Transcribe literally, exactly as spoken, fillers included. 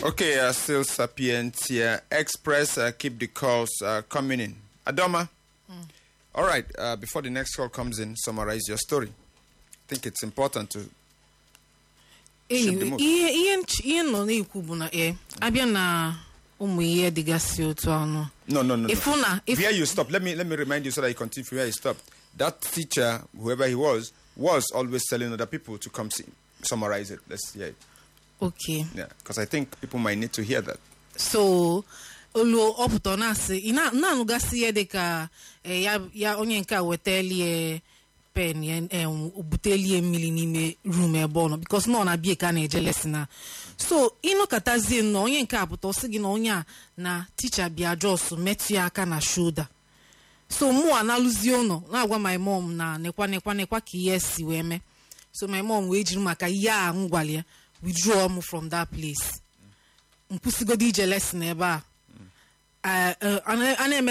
Okay, uh, still Sapientia Express. Uh, keep the calls uh, coming in. Adoma. Mm. All right. Uh, before the next call comes in, summarize your story. I think it's important to. Anyway, Ian, Ian, no, you could eh. Abiana, umuye digasi otuano. No, no, no. If no. una, if where you stop, let me let me remind you so that you continue from where you stopped. That teacher, whoever he was, was always telling other people to come see, summarize it. Let's hear it. Okay. Yeah, because I think people might need to hear that. So, olo oputo na se ina na nugasi ye deka ya ya onye nka weteli pen ya ubuteli emili n'ime room ebe no because no na bie ka na eje lesson. So, ino katazie no onye nka aputo sigi na onye na teacher bia just metu ya aka na shoulder. So mu analuzio no na agwa my mom na nekwa nekwa nekwa ki yesi we me. So my mom we jiru maka ya ngwale withdraw me from that place. Mpusigo D J lesson eba. Uh, uh,